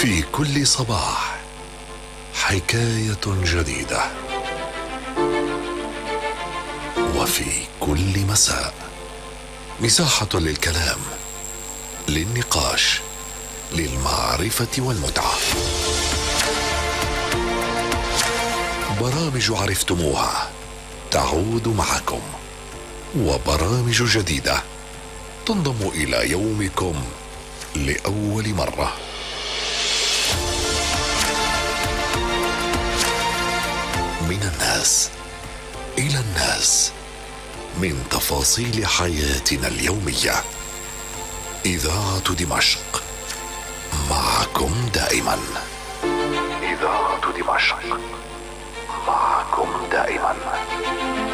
في كل صباح حكاية جديدة، وفي كل مساء مساحة للكلام، للنقاش، للمعرفة والمتعة. برامج عرفتموها تعود معكم، وبرامج جديدة تنضم إلى يومكم لأول مرة. من الناس إلى الناس، من تفاصيل حياتنا اليومية. إذاعة دمشق، معكم دائما. إذاعة دمشق، معكم دائما.